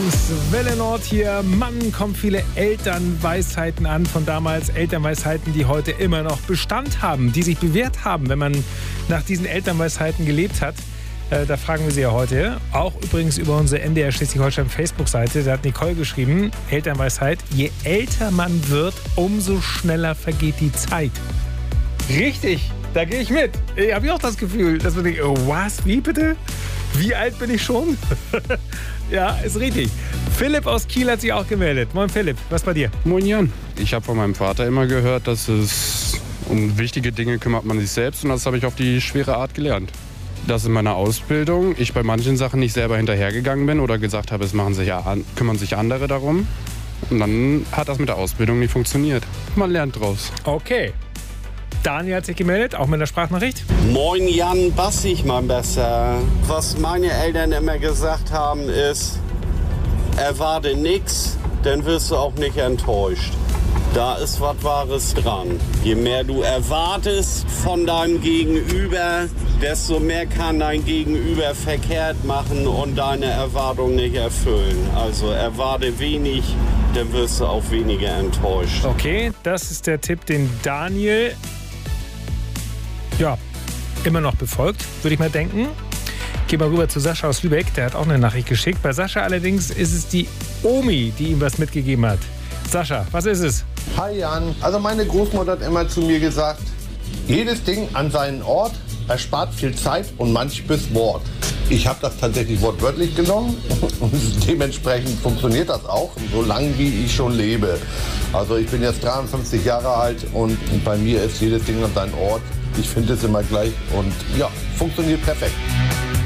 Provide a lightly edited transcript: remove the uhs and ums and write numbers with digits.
Jungs, Welle Nord hier. Mann, kommen viele Elternweisheiten an von damals. Elternweisheiten, die heute immer noch Bestand haben, die sich bewährt haben, wenn man nach diesen Elternweisheiten gelebt hat. Da fragen wir Sie ja heute. Auch übrigens über unsere NDR Schleswig-Holstein Facebook-Seite. Da hat Nicole geschrieben, Elternweisheit, je älter man wird, umso schneller vergeht die Zeit. Richtig, da gehe ich mit. Ich habe auch das Gefühl, dass man denkt, oh, was, wie bitte? Wie alt bin ich schon? Ja, ist richtig. Philipp aus Kiel hat sich auch gemeldet. Moin Philipp, was bei dir? Moin Jan. Ich habe von meinem Vater immer gehört, dass es um wichtige Dinge kümmert man sich selbst, und das habe ich auf die schwere Art gelernt. Dass in meiner Ausbildung ich bei manchen Sachen nicht selber hinterhergegangen bin oder gesagt habe, kümmern sich andere darum. Und dann hat das mit der Ausbildung nicht funktioniert. Man lernt draus. Okay. Daniel hat sich gemeldet, auch mit einer Sprachnachricht. Moin Jan, Bassig mal besser. Was meine Eltern immer gesagt haben ist, erwarte nix, dann wirst du auch nicht enttäuscht. Da ist was Wahres dran. Je mehr du erwartest von deinem Gegenüber, desto mehr kann dein Gegenüber verkehrt machen und deine Erwartung nicht erfüllen. Also erwarte wenig, dann wirst du auch weniger enttäuscht. Okay, das ist der Tipp, den Daniel immer noch befolgt, würde ich mal denken. Gehen wir rüber zu Sascha aus Lübeck, der hat auch eine Nachricht geschickt. Bei Sascha allerdings ist es die Omi, die ihm was mitgegeben hat. Sascha, was ist es? Hi Jan, also meine Großmutter hat immer zu mir gesagt, jedes Ding an seinen Ort erspart viel Zeit und manches Wort. Ich habe das tatsächlich wortwörtlich genommen und dementsprechend funktioniert das auch, solange wie ich schon lebe. Also ich bin jetzt 53 Jahre alt und bei mir ist jedes Ding an seinen Ort. Ich finde es immer gleich und ja, funktioniert perfekt.